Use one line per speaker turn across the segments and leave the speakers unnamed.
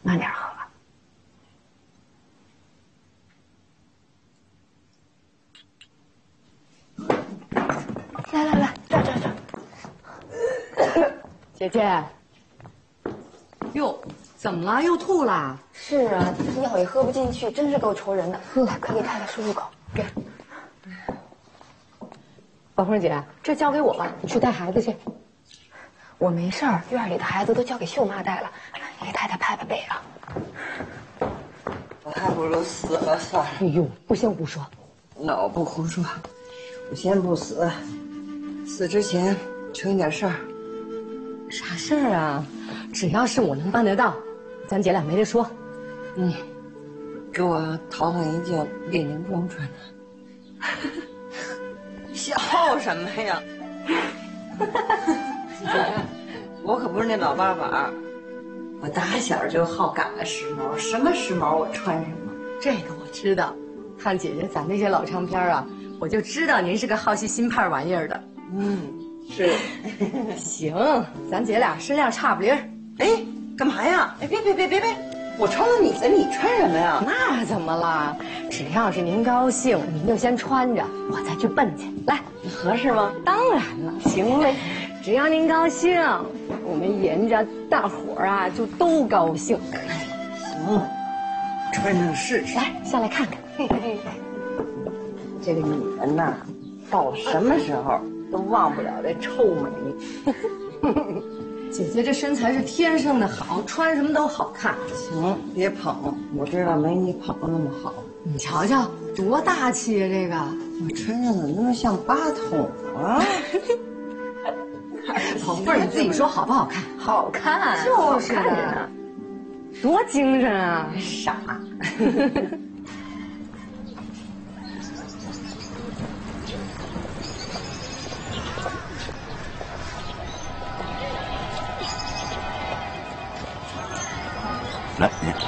慢点喝吧。来，这。姐姐，
哟，怎么了？又吐了？
是啊，药也喝不进去，真是够愁人的。来，快给太太漱漱口。给。
宝凤姐，这交给我吧，你去带孩子去。
我没事儿，院里的孩子都交给秀妈带了，给太太拍拍背啊。
我还不如死了算了。
哎呦，不行胡说。
那我不胡说，我先不死，死之前成点事儿。
啥事儿啊？只要是我能办得到，咱姐俩没得说。
给我淘换一件列宁装穿着。笑什么呀？我可不是那老八板，我打小就好赶时髦，什么时髦我穿什么。
这个我知道，看姐姐咱那些老唱片啊，我就知道您是个好奇新派玩意儿的。
是。
行，咱姐俩身量差不离儿。
哎，干嘛呀？哎，别！我穿了你的，你穿什么呀？
那怎么了？只要是您高兴，您就先穿着，我再去奔去。来，
合适吗？
当然了，行嘞。只要您高兴，我们沿着大伙儿啊就都高兴。
行，穿上试试。
来，下来看看。
这个女人呐，到什么时候都忘不了这臭美。
姐姐这身材是天生的好，穿什么都好看。
行，别捧，我知道没你捧的那么好。
你瞧瞧，多大气呀！这个
我穿上怎么那么像八筒啊？
宝贝儿，你自己说好不好看？
好看，
就是
看着呢，
多精神啊！
傻。
来，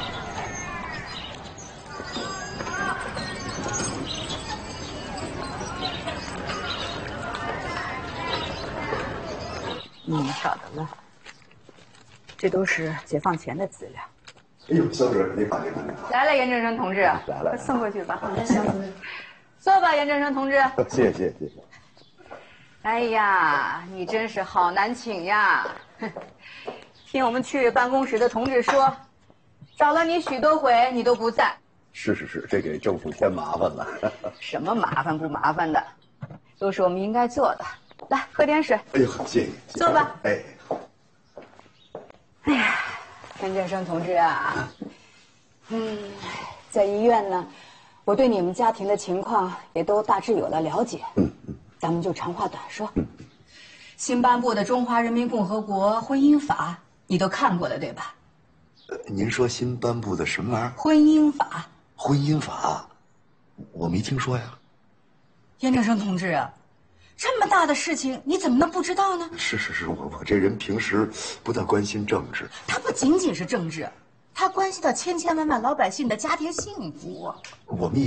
晓得了，这都是解放前的资料。
哎呦，小哥，你好，你好。
来了，严正生同志，
来了，
送过去吧。好的，小主任。坐吧，严正生同志。
谢谢。
哎呀，你真是好难请呀！听我们区委办公室的同志说，找了你许多回，你都不在。
是，这给政府添麻烦了。
什么麻烦不麻烦的，都是我们应该做的。来，喝点水。
哎呦，谢谢。
坐吧。
哎。
哎呀，严正生同志啊，在医院呢，我对你们家庭的情况也都大致有了了解。咱们就长话短说。新颁布的《中华人民共和国婚姻法》，你都看过了对吧？
您说新颁布的什么玩意儿？
婚姻法。
婚姻法，我没听说呀。
严正生同志啊，这么大的事情，你怎么能不知道呢？
是，我这人平时不大关心政治。
它不仅仅是政治，它关系到千千万万老百姓的家庭幸福。
我们